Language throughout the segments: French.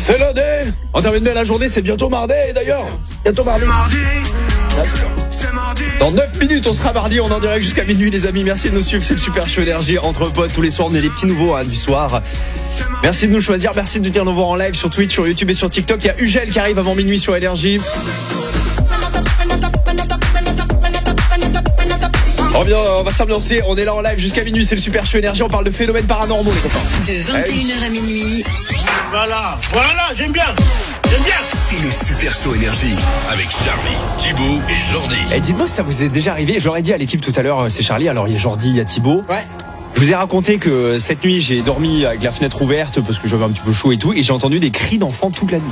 C'est lundi. On termine bien la journée, c'est bientôt mardi d'ailleurs. Bientôt mardi. Dans 9 minutes, on sera mardi, on est en direct jusqu'à minuit les amis. Merci de nous suivre, c'est le Super Show Énergie entre potes tous les soirs. On est les petits nouveaux du soir. Merci de nous choisir, merci de nous dire nous voir en live sur Twitch, sur YouTube et sur TikTok. Il y a Ugel qui arrive avant minuit sur Énergie. On va s'ambiancer, on est là en live jusqu'à minuit, c'est le Super Show Énergie, on parle de phénomènes paranormaux les copains. De 21h à minuit. Voilà, j'aime bien. C'est le Super Show Énergie avec Charlie, Thibaut et Jordi. Et dites-moi si ça vous est déjà arrivé, je l'aurais dit à l'équipe tout à l'heure, c'est Charlie, alors il y a Jordi, il y a Thibaut. Ouais. Je vous ai raconté que cette nuit j'ai dormi avec la fenêtre ouverte parce que j'avais un petit peu chaud et tout, et j'ai entendu des cris d'enfants toute la nuit.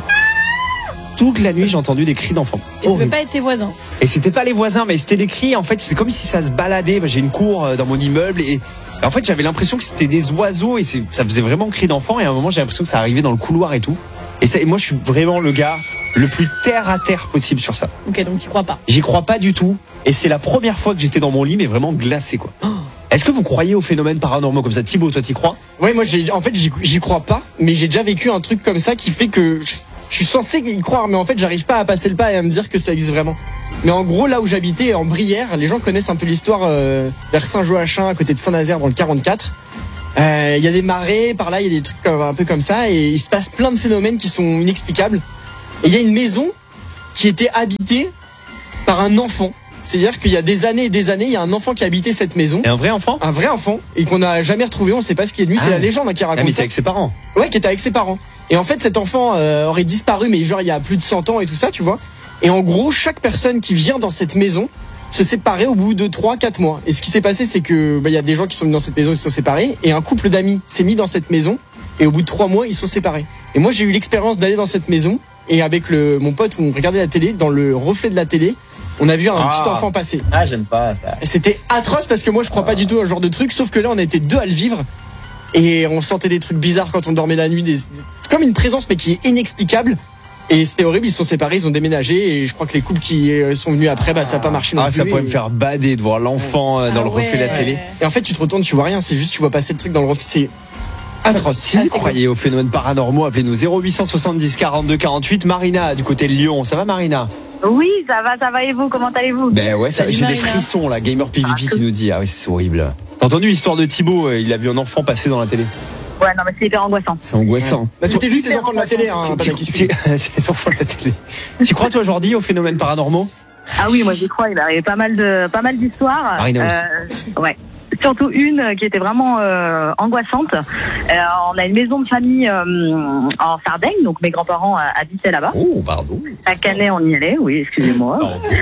Toute la nuit j'ai entendu des cris d'enfants. Et ça peut pas être tes voisins. Et c'était pas les voisins, mais c'était des cris, en fait c'est comme si ça se baladait. J'ai une cour dans mon immeuble et en fait j'avais l'impression que c'était des oiseaux et ça faisait vraiment cris d'enfants, et à un moment j'ai l'impression que ça arrivait dans le couloir et tout. Et moi je suis vraiment le gars le plus terre à terre possible sur ça. Ok, donc t'y crois pas. J'y crois pas du tout, et c'est la première fois que j'étais dans mon lit mais vraiment glacé quoi. Est-ce que vous croyez aux phénomènes paranormaux comme ça? Thibaut, toi t'y crois? Ouais, moi j'y crois pas, mais j'ai déjà vécu un truc comme ça qui fait que je suis censé y croire, mais en fait j'arrive pas à passer le pas et à me dire que ça existe vraiment. Mais en gros, là où j'habitais, en Brière, les gens connaissent un peu l'histoire vers Saint-Joachim, à côté de Saint-Nazaire, dans le 44. Il y a des marées, par là il y a des trucs un peu comme ça, et il se passe plein de phénomènes qui sont inexplicables. Et il y a une maison qui était habitée par un enfant. C'est-à-dire qu'il y a des années et des années, il y a un enfant qui a habité cette maison. Et un vrai enfant? Un vrai enfant, et qu'on n'a jamais retrouvé, on sait pas ce qui est de lui, c'est la légende qui raconte mais ça. c'est avec ses parents? Ouais, qui était avec ses parents. Et en fait, cet enfant aurait disparu, mais genre il y a plus de 100 ans et tout ça, tu vois. Et en gros, chaque personne qui vient dans cette maison se séparait au bout de 3-4 mois. Et ce qui s'est passé, c'est que il y a des gens qui sont venus dans cette maison, ils se sont séparés, et un couple d'amis s'est mis dans cette maison, et au bout de 3 mois, ils sont séparés. Et moi, j'ai eu l'expérience d'aller dans cette maison, et avec mon pote, on regardait la télé, dans le reflet de la télé, on a vu un petit enfant passer. Ah, j'aime pas ça. C'était atroce parce que moi, je crois pas du tout à ce genre de truc, sauf que là, on était 2 à le vivre. Et on sentait des trucs bizarres quand on dormait la nuit, comme une présence mais qui est inexplicable. Et c'était horrible, ils se sont séparés, ils ont déménagé, et je crois que les couples qui sont venus après, ça n'a pas marché non plus. Ça pourrait me faire bader de voir l'enfant dans le reflet de la télé. Et en fait, tu te retournes, tu vois rien, c'est juste tu vois passer le truc dans le reflet, c'est atroce. Si vous croyez aux phénomènes paranormaux, appelez-nous 0870 42 48. Marina du côté de Lyon, ça va Marina? Oui, ça va et vous, comment allez-vous? Ben ouais, Salut, j'ai des Marina. frissons là, Gamer PvP qui nous dit, ah oui c'est horrible. T'as entendu l'histoire de Thibaut, il a vu un enfant passer dans la télé? Ouais, non, mais c'est hyper angoissant. C'est angoissant. Bah, c'était juste les enfants de la télé, hein. C'est les enfants de la télé. Tu crois toi Jordi aux phénomènes paranormaux? Ah oui, moi j'y crois, il arrive pas mal d'histoires. Marina Ouais. Surtout une qui était vraiment angoissante. On a une maison de famille en Sardaigne, donc mes grands-parents habitaient là-bas. Oh, pardon. Chaque année on y allait, oui, excusez-moi.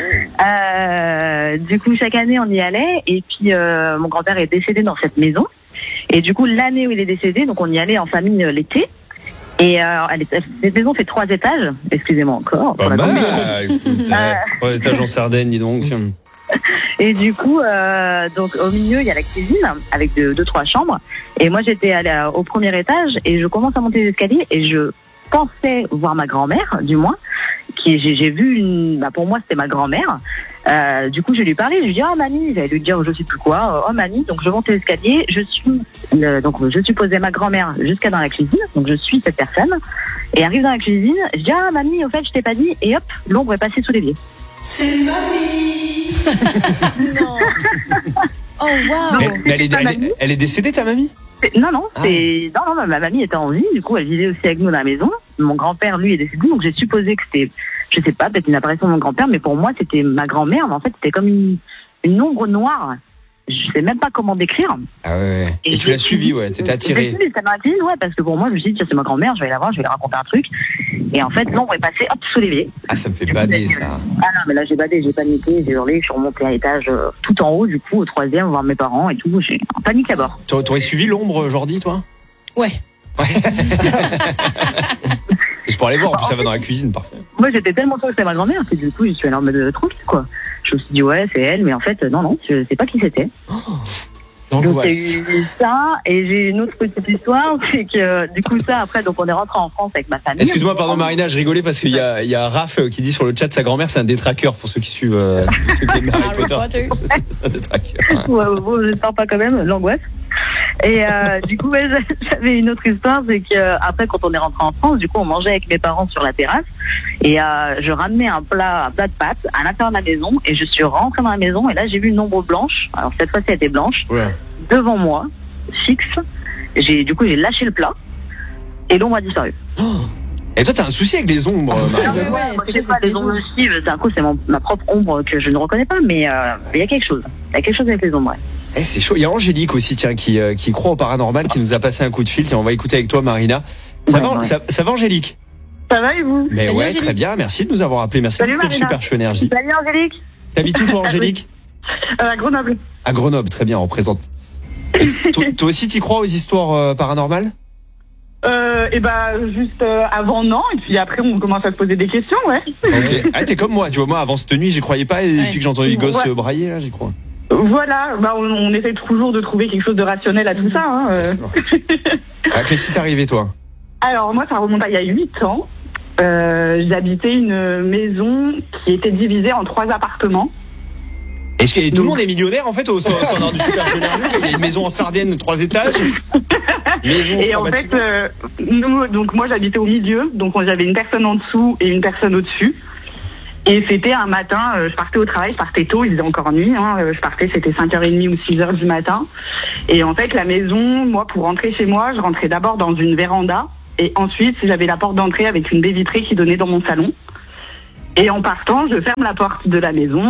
Du coup, chaque année on y allait, et puis mon grand-père est décédé dans cette maison. Et du coup, l'année où il est décédé, donc on y allait en famille l'été. Et cette maison fait 3 étages, excusez-moi encore. Pas mal, 3 étages en Sardaigne, dis donc. Et du coup, donc au milieu, il y a la cuisine avec 2-3 chambres. Et moi, j'étais allée au premier étage et je commence à monter les escaliers et je pensais voir ma grand-mère, du moins. J'ai vu pour moi, c'était ma grand-mère. Du coup, je lui ai parlé, je lui ai dit, oh mamie, j'allais lui dire je sais plus quoi, oh mamie, donc je monte les escaliers, je suis posée ma grand-mère jusqu'à dans la cuisine, donc je suis cette personne, et arrive dans la cuisine, je dis, ah mamie, au fait, je t'ai pas dit, et hop, l'ombre est passée sous l'évier. C'est mamie. Non. Oh waouh. Mais elle est décédée ta mamie? Non, ma mamie était en vie, du coup elle vivait aussi avec nous dans la maison. Mon grand-père, lui, est décédé, donc j'ai supposé que c'était, je sais pas, peut-être une apparition de mon grand-père, mais pour moi c'était ma grand-mère, mais en fait c'était comme une ombre noire. Je sais même pas comment décrire. Ah ouais. Et tu l'as suivi, ouais, t'étais attiré. Ça m'a attiré, ouais, parce que pour moi je me suis dit, c'est ma grand-mère, je vais la voir, je vais lui raconter un truc. Et en fait, l'ombre est passée, hop, sous l'évier. Ah, ça me fait bader, ça. Ah non, mais là j'ai badé, j'ai paniqué, j'ai hurlé, je suis remontée à l'étage tout en haut, du coup, au 3e, voir mes parents et tout, j'ai en panique à bord. T'aurais suivi l'ombre, Jordi, toi? Ouais. C'est pour aller voir, en plus ça va dans la cuisine, parfait. Moi j'étais tellement sûre que c'était ma grand-mère que du coup je suis allée en mode tranquille quoi. Je me suis dit ouais c'est elle, mais en fait non, je sais pas qui c'était. Donc j'ai eu ça, et j'ai une autre petite histoire, c'est que du coup ça après, donc on est rentré en France avec ma famille. Excuse-moi, pardon Marina, je rigolais parce qu'il y a Raph qui dit sur le chat sa grand-mère c'est un détraqueur, pour ceux qui suivent ceux qui aiment Harry Potter. C'est un détraqueur. Ouais, bon, j'espère pas quand même, l'angoisse. Et du coup, ouais, j'avais une autre histoire, c'est que après, quand on est rentré en France, du coup, on mangeait avec mes parents sur la terrasse. Et je ramenais un plat de pâtes à l'intérieur de la maison. Et je suis rentrée dans la maison. Et là, j'ai vu une ombre blanche. Alors cette fois-ci, elle était blanche. Ouais. Devant moi, fixe. Du coup, j'ai lâché le plat. Et l'ombre a disparu. Et toi, t'as un souci avec les ombres, Marie? Non, mais ouais, moi, c'est je sais quoi pas, cette les ombres maison aussi, d'un coup, c'est ma propre ombre que je ne reconnais pas, mais il y a quelque chose. Il y a quelque chose avec les ombres, ouais. C'est chaud. Il y a Angélique aussi, tiens, qui croit au paranormal, qui nous a passé un coup de fil. Tiens, on va écouter avec toi, Marina. Ça va, Angélique? Ça va et vous? Mais Salut, ouais, Angélique. Très bien. Merci de nous avoir appelé. Merci Salut, d'écouter le Marina. Super Show Énergie. Salut Angélique. T'habites où, toi, Angélique? À Grenoble. À Grenoble. Très bien, on représente. Toi aussi, t'y crois aux histoires paranormales? Et bah juste avant non, et puis après on commence à se poser des questions, ouais. Ok. Ah, t'es comme moi, tu vois, moi avant cette nuit j'y croyais pas, et depuis que j'ai entendu les gosses brailler, là j'y crois. Voilà, bah on essaie toujours de trouver quelque chose de rationnel à tout ça. Hein. Ah, qu'est-ce qui t'est arrivé, toi? Alors moi ça remonte à il y a 8 ans. J'habitais une maison qui était divisée en 3 appartements. Est-ce que tout le monde est millionnaire en fait au standard du Super Show Énergie? Il y a une maison en Sardaigne de 3 étages. Maison Et en fait, donc moi j'habitais au milieu, donc j'avais une personne en dessous et une personne au-dessus. Et c'était un matin, je partais au travail, je partais tôt, il faisait encore nuit, hein, je partais, c'était 5h30 ou 6h du matin. Et en fait la maison, moi pour rentrer chez moi, je rentrais d'abord dans une véranda, et ensuite j'avais la porte d'entrée avec une baie vitrée qui donnait dans mon salon. Et en partant, je ferme la porte de la maison.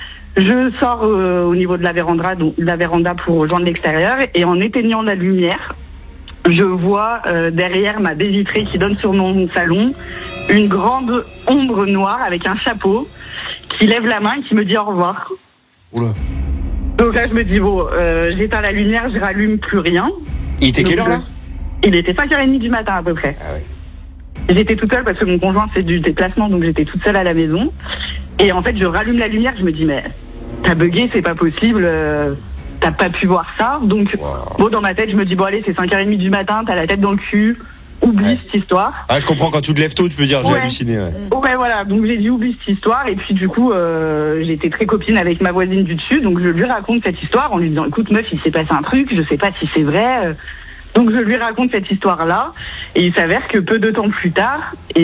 Je sors au niveau de la véranda pour rejoindre l'extérieur, et en éteignant la lumière, je vois derrière ma baie vitrée qui donne sur mon salon une grande ombre noire avec un chapeau qui lève la main et qui me dit au revoir. Oula. Donc là je me dis bon, j'éteins la lumière, je rallume plus rien. Il était quelle heure là? Il était 5h30 du matin à peu près. Ah ouais. J'étais toute seule parce que mon conjoint fait du déplacement, donc j'étais toute seule à la maison. Et en fait, je rallume la lumière, je me dis, mais t'as bugué, c'est pas possible, t'as pas pu voir ça. Donc, bon, dans ma tête, je me dis, bon, allez, c'est 5h30 du matin, t'as la tête dans le cul, oublie cette histoire. Ah, je comprends, quand tu te lèves tôt, tu peux dire, j'ai halluciné. Ouais, voilà, donc j'ai dit, oublie cette histoire. Et puis, du coup, j'étais très copine avec ma voisine du dessus, donc je lui raconte cette histoire en lui disant, écoute, meuf, il s'est passé un truc, je sais pas si c'est vrai. Donc je lui raconte cette histoire-là, et il s'avère que peu de temps plus tard, et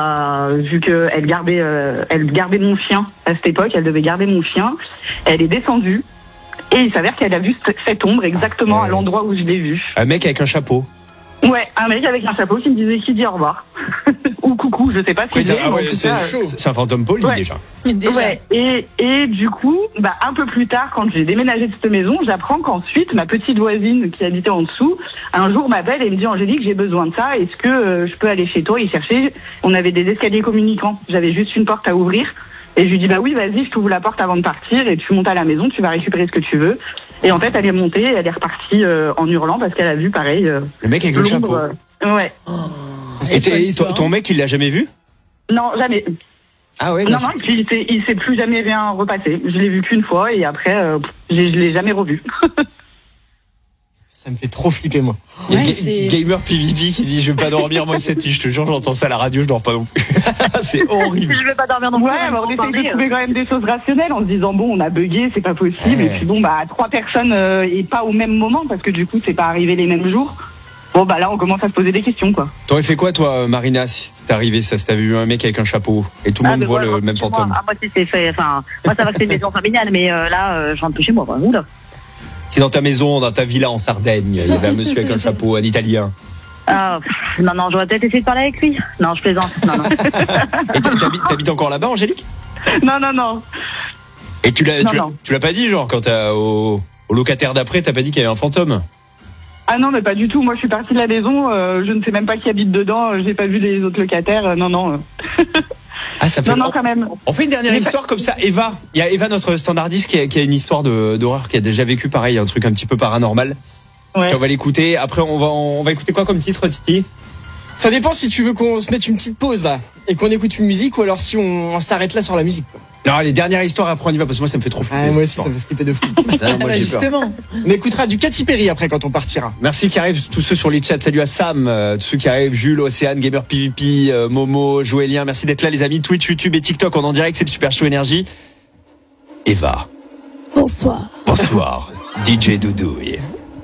vu qu'elle gardait mon chien à cette époque, elle devait garder mon chien, elle est descendue, et il s'avère qu'elle a vu cette ombre exactement à l'endroit où je l'ai vue. Un mec avec un chapeau. Ouais, un mec avec un chapeau qui me disait qui dit au revoir. Ou coucou, je sais pas si c'est un fantôme poli déjà. Ouais, et du coup, un peu plus tard, quand j'ai déménagé de cette maison, j'apprends qu'ensuite, ma petite voisine qui habitait en dessous, un jour m'appelle et me dit, Angélique, j'ai besoin de ça, est-ce que je peux aller chez toi y chercher? On avait des escaliers communicants, j'avais juste une porte à ouvrir, et je lui dis, oui, vas-y, je t'ouvre la porte avant de partir, et tu montes à la maison, tu vas récupérer ce que tu veux. Et en fait, elle est montée, elle est repartie en hurlant parce qu'elle a vu pareil. Le mec avec le chapeau. Ouais. Et ton mec, il l'a jamais vu? Non, jamais. Ah ouais. Non, et puis il s'est plus jamais rien repassé. Je l'ai vu qu'une fois et après, je l'ai jamais revu. Ça me fait trop flipper, moi. Il y a Gamer PVP qui dit, je vais pas dormir moi cette nuit, je te jure, j'entends ça à la radio, je dors pas non plus. C'est horrible. Je vais pas dormir non plus. Ouais, on essaye de trouver quand même des choses rationnelles en se disant, bon, on a bugué, c'est pas possible. Ouais. Et puis bon, 3 personnes et pas au même moment parce que du coup, c'est pas arrivé les mêmes jours. Bon, là, on commence à se poser des questions, quoi. T'aurais fait quoi, toi, Marina, si c'était arrivé ça, si t'avais vu un mec avec un chapeau et tout le monde voit le même fantôme? Moi, si c'est fait, moi, ça va que c'est une maison familiale, mais là, je rentre plus chez moi, quoi. Oula. Si dans ta maison, dans ta villa en Sardaigne, il y avait un monsieur avec un chapeau, un Italien. Non, j'aurais peut-être essayé de parler avec lui. Non, je plaisante. Non. Et t'habites encore là-bas, Angélique? Non. Et tu l'as pas dit, genre, quand au locataire d'après, t'as pas dit qu'il y avait un fantôme? Ah non, mais pas du tout. Moi, je suis partie de la maison. Je ne sais même pas qui habite dedans. J'ai pas vu les autres locataires. Non. Ah, ça fait non, quand même. On fait une dernière histoire comme ça. Eva, il y a Eva, notre standardiste, qui a une histoire d'horreur, qui a déjà vécu pareil, un truc un petit peu paranormal. Ouais. On va l'écouter. Après, on va écouter quoi comme titre, Titi? Ça dépend si tu veux qu'on se mette une petite pause là et qu'on écoute une musique, ou alors si on s'arrête là sur la musique, quoi. Non, les dernières histoires, après on y va, parce que moi ça me fait trop flipper. Moi aussi, ça me fait flipper de fou. Moi, justement. On écoutera du Katy Perry après quand on partira. Merci qui arrivent, tous ceux sur les chats. Salut à Sam, tous ceux qui arrivent, Jules, Océane, Gamer PVP, Momo, Joélien. Merci d'être là, les amis. Twitch, YouTube et TikTok, on est en direct, c'est le Super Show Énergie. Eva. Bonsoir. Bonsoir. DJ Doudouille.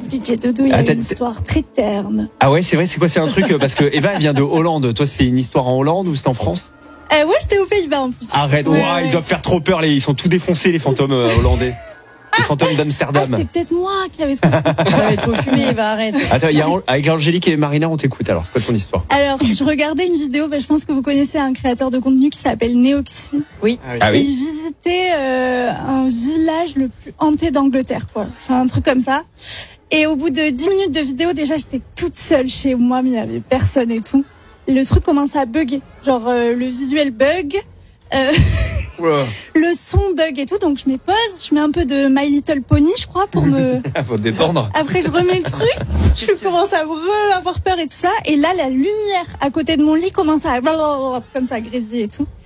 DJ Dodo, il y a Ah, une histoire très terne. Ah ouais, c'est vrai, c'est quoi? C'est un truc, parce que Eva, elle vient de Hollande. Toi, c'est une histoire en Hollande ou c'est en France? Ouais, c'était aux Pays-Bas en plus. Arrête, Ouais, ouah, ouais. ils doivent faire trop peur, ils sont tout défoncés, les fantômes hollandais. Les fantômes Ah, d'Amsterdam. c'était peut-être moi qui avait trop. Ouais, trop fumé, va arrête. Attends, avec Angélique et Marina, on t'écoute alors, c'est quoi ton histoire? Alors, je regardais une vidéo, je pense que vous connaissez un créateur de contenu qui s'appelle Neoxy. Ah Et oui. il visitait un village le plus hanté d'Angleterre, quoi. Enfin, un truc comme ça. Et au bout de 10 minutes de vidéo, déjà, j'étais toute seule chez moi, mais il n'y avait personne et tout. Le truc commence à bugger. Genre, le visuel bug, le son bug et tout. Donc, je mets pause, je mets un peu de My Little Pony, je crois, pour me... Faut te détendre. Après, je remets le truc, je commence à avoir peur et tout ça. Et là, la lumière à côté de mon lit commence à comme ça grésiller et tout.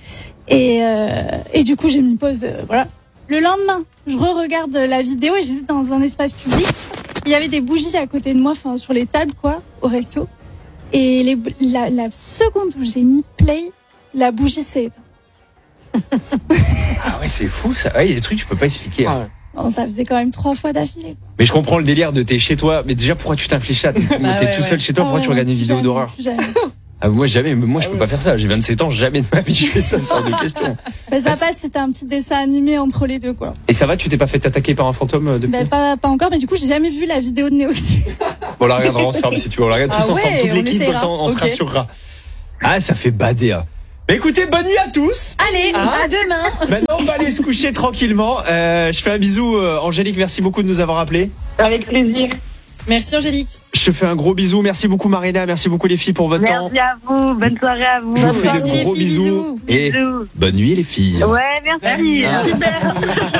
Et du coup, j'ai mis pause, voilà. Le lendemain, je re-regarde la vidéo et j'étais dans un espace public. Il y avait des bougies à côté de moi, enfin sur les tables quoi, au resto. Et la seconde où j'ai mis play, la bougie s'est éteinte. Ah ouais, c'est fou ça. Ouais, il y a des trucs que tu peux pas expliquer. Ah ouais. Bon, ça faisait quand même 3 fois d'affilée. Mais je comprends le délire de t'es chez toi. Mais déjà, pourquoi tu t'infliges ça? T'es ouais, tout seul ouais. chez toi, pourquoi tu regardes une vidéo Jamais, d'horreur? jamais. Ah, moi, jamais. Moi, je peux pas faire ça. J'ai 27 ans, jamais de ma vie je fais ça, c'est hors de question. Mais ça passe, c'était un petit dessin animé entre les deux quoi. Et ça va, tu t'es pas fait attaquer par un fantôme depuis? Pas encore, mais du coup j'ai jamais vu la vidéo de Neoxy. On la regardera ensemble si tu veux. On la regarde tous Ah ensemble, ouais, toute on l'équipe, comme essaiera. ça on se Ok. rassurera. Ah, ça fait bader. Hein. Mais écoutez, bonne nuit à tous. Allez, à demain. Maintenant, on va aller se coucher tranquillement. Je fais un bisou, Angélique. Merci beaucoup de nous avoir appelés. Avec plaisir. Merci Angélique. Je te fais un gros bisou. Merci beaucoup, Marina. Merci beaucoup, les filles, pour votre temps. Merci à vous. Bonne soirée à vous. Je vous Bonne fais soirée, de les gros filles, bisous. bisous. Et Bisous. bonne nuit, les filles. Ouais, merci. Ah. Super.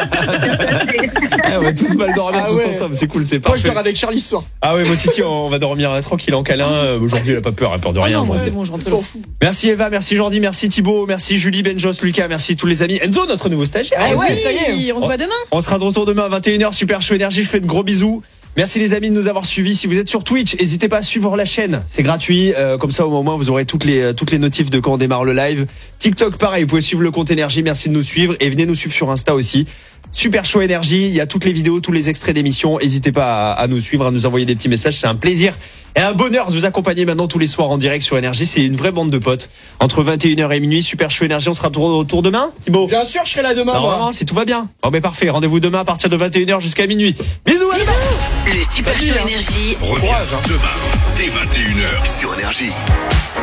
Ah, on va tous mal dormir Ah tous ouais. ensemble. C'est cool, c'est Moi, je parfait. dors avec Charlie ce soir. Ah ouais, moi, Titi, on va dormir tranquille en câlin. Aujourd'hui, elle a pas peur. Elle a peur de Oh rien. non, moi moi. c'est bon, je rentre. S'en fout. Merci Eva, merci Jordi, merci Thibaut, merci Julie, Benjos, Lucas, merci tous les amis. Enzo, notre nouveau stagiaire. Ah Ah ouais, oui, ça y est. on se voit demain. On sera de retour demain à 21h, Super Show Énergie, je fais de gros bisous. Merci les amis de nous avoir suivis. Si vous êtes sur Twitch, n'hésitez pas à suivre la chaîne. C'est gratuit. Comme ça, au moment, vous aurez toutes les notifs de quand on démarre le live. TikTok, pareil, vous pouvez suivre le compte Énergie. Merci de nous suivre. Et venez nous suivre sur Insta aussi. Super Show Énergie. Il y a toutes les vidéos, tous les extraits d'émissions. N'hésitez pas à nous suivre, à nous envoyer des petits messages. C'est un plaisir et un bonheur de vous accompagner maintenant tous les soirs en direct sur Énergie. C'est une vraie bande de potes. Entre 21h et minuit, Super Show Énergie. On sera de retour demain, Thibaut. Bien sûr, je serai là demain. moi. Normalement, si tout va bien. Bon, ben parfait. Rendez-vous demain à partir de 21h jusqu'à minuit. Bisous à demain. Le Super Show Énergie. Reviens demain dès 21h sur Énergie.